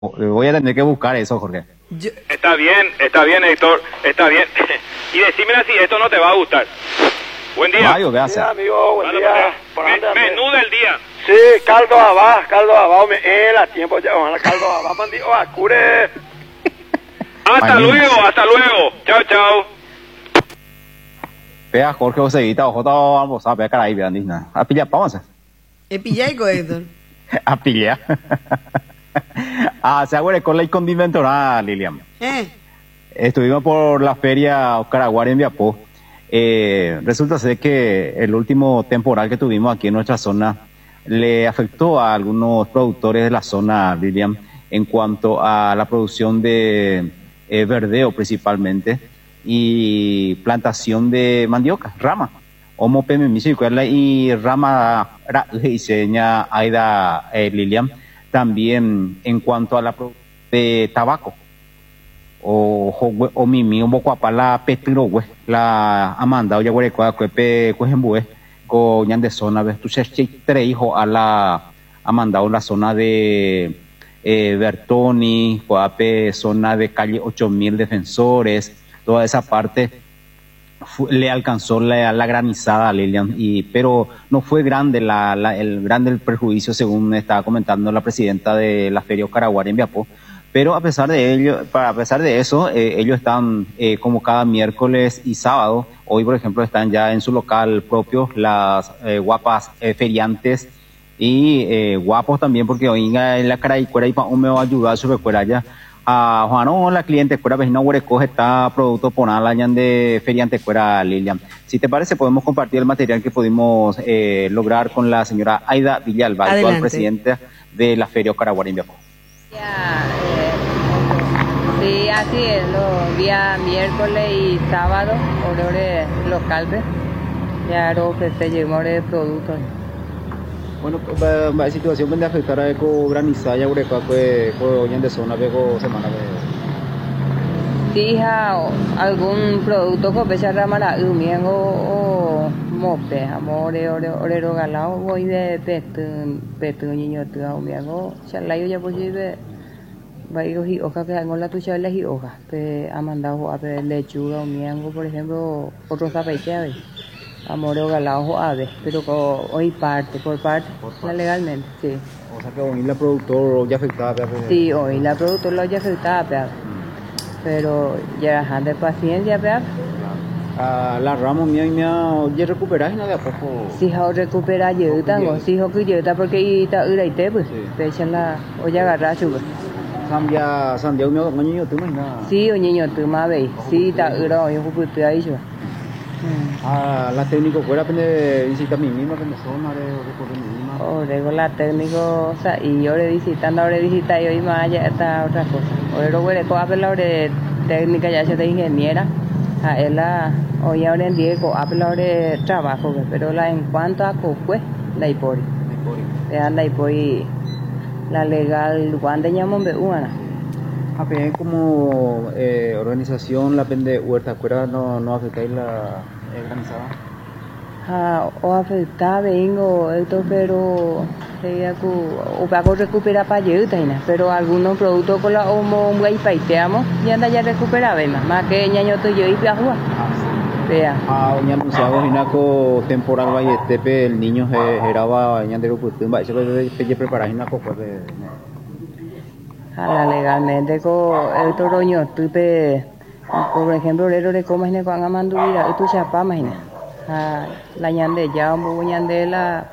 Voy a tener que buscar eso, Jorge. Está bien, Héctor, está bien. Y decime si esto no te va a gustar. Buen día. Mayo, Buen día, amigo, buen día. Menú del día. Sí, caldo abá, me la tiempo ya, ojalá caldo abá, mandió a cure. Hasta luego. Chao, chao. Vea, Jorge, vos seguita, ojo, vamos a ver, caray, vean, Disney. A pillar, vamos a Pillaico, Héctor. A pillar. Se aguare con la condimentora, Lilian. Estuvimos por la feria Oscar Aguirre en Viapó. Resulta ser que el último temporal que tuvimos aquí en nuestra zona le afectó a algunos productores de la zona, Lilian, en cuanto a la producción de verdeo principalmente y plantación de mandioca, rama. Homo y rama diseña Aida Lilian, también en cuanto a la producción de tabaco. O mimi un poco a la petro la amanda o ya huele cuepe cuejembue con ñan de zona ves tu tres hijos a la amanda la zona de Bertoni coape zona de calle 8000 defensores, toda esa parte le alcanzó la granizada, Lilian, pero no fue grande el perjuicio, según estaba comentando la presidenta de la Feria Oscar Aguirre en Viapó. Pero a pesar de eso, ellos están como cada miércoles y sábado. Hoy, por ejemplo, están ya en su local propio las guapas feriantes y guapos también, porque hoy en la cara y cuera y pa un me va a ayudar sobre cuera ya. A Juan, la cliente cuera vecina huerecoge está producto por la de feriante cuera, Lilian. Si te parece, podemos compartir el material que pudimos lograr con la señora Aida Villalba, actual presidenta de la Feria Oscar Aguirre en Viapó. Sí, así es, los días miércoles y sábado, horarios locales, ya lo que se llevó de productos. Bueno, la situación puede afectar a eco granizada y ureca que hoy en de zona vego semana Sí, algún producto que pesa ramara umiengo o mope, amore orero galao voy de petu niño tu umiengo, chalayo ya pues lleve vaigo y hoja que hago la tuya las y hoja, pe ha mandado a ver lechuga umiengo, por ejemplo, otros zapeites amore galao ave, pero hoy por parte, legalmente, sí. O sea que hoy la productor ya afectada, sí, hoy la productor lo ya afectada, pero ya dejan de paciencia, ¿verdad? La rama mía ya recuperar y no de a poco. Si ha recupera yo tango, si ha que yo porque está uraite pues, pecha la olla agarra chuva. Cambia Santiago un niño tú más nada. Sí, un niño tú más ve, sí está ura yo puedo ahí chuva. La técnico fuera pende visita mi misma que me son de rego la técnico, o sea, y yo le visitando ahora visita yo y más allá está otra cosa. Ahora lo huele con la de técnica ya se de ingeniera. Es la hoy ahora en día habla de trabajo, pero la en cuanto a pues la hipori. La hipori la legal cuando llamamos de una. Como organización la pende huerta cuera no afectáis la organizada. O afecta vengo esto pero o pago recupera para pero algunos productos con la homo muy paiteamos y anda ya recupera más que ñaño yo y viajua. Vea. Oña anunciado hinaco temporal vaya tepe el niño geraba ñandero putum va se pelle preparar hinaco pues legalmente con el toroño tupe por ejemplo el de cómo es con amanduvira y tu chapa imagina. La ñande ya un ñande la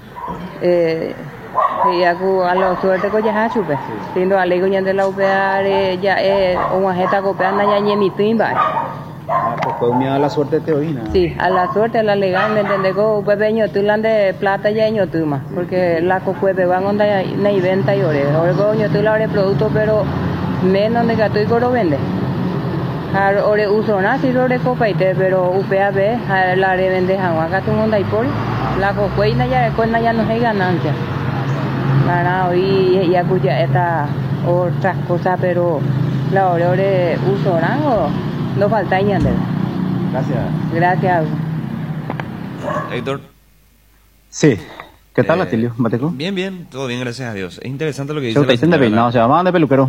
ya a la suerte con ya chupe siendo alego ñande la upea ya una jeta copiando ya mi timba. Pues me da la suerte te oína. Sí, a la suerte la legal me entiende go pepeño tú de plata ya ño tú más porque la cocuepe van onda na venta y ore go ño tú la ore producto pero menos de gato y coro vende. Ore uso na si ore copaite pero UPAB la ore vende agua gato onda y por la cocueina ya no hay ganancia. Para hoy ya cuya esta otras cosas pero la ore uso no falta ñandel. Gracias. Héctor. Sí, ¿Qué tal, Atilio? ¿Bateco? Bien, bien, todo bien, gracias a Dios. Es interesante lo que dice Se la está diciendo señora. peinado, se llamaban de peluquero.